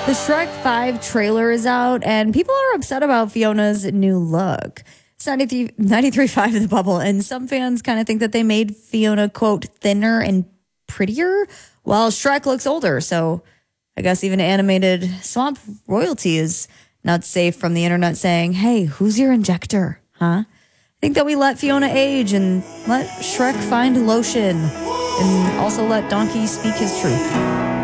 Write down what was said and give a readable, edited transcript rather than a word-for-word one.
The Shrek 5 trailer is out, and people are upset about Fiona's new look. It's 93.5 The Bubble, and some fans kind of think that they made Fiona, quote, thinner and prettier, while Shrek looks older. So I guess even animated swamp royalty is not safe from the internet saying, hey, who's your injector, huh? I think that we let Fiona age and let Shrek find lotion, and also let Donkey speak his truth.